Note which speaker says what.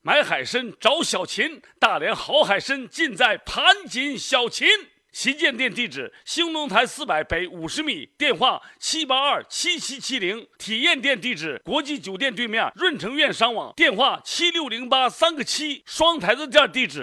Speaker 1: 买海参找小秦，大连好海参尽在盘锦小秦。旗舰店地址：兴隆台400北50米，电话7827770。体验店地址：国际酒店对面润城苑商网，电话760837。双台子店地址：